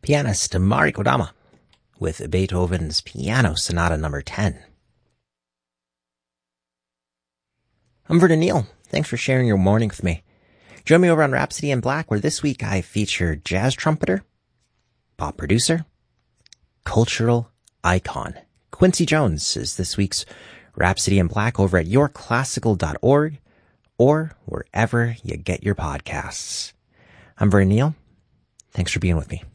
pianist Mari Kodama with Beethoven's Piano Sonata No. 10. I'm Vernon Neal. Thanks for sharing your morning with me. Join me over on Rhapsody in Black, where this week I feature jazz trumpeter, pop producer, cultural icon. Quincy Jones is this week's Rhapsody in Black over at yourclassical.org or wherever you get your podcasts. I'm Vernon Neal. Thanks for being with me.